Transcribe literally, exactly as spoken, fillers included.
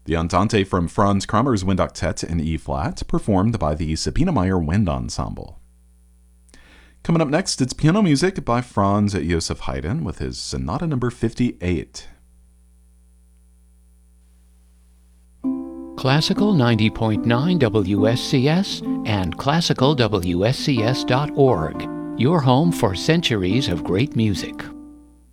The Andante from Franz Kramer's Wind Octet in E-flat, performed by the Sabine Meyer Wind Ensemble. Coming up next, it's piano music by Franz Joseph Haydn with his Sonata number fifty-eight. Classical ninety point nine W S C S and classical W S C S dot org, your home for centuries of great music.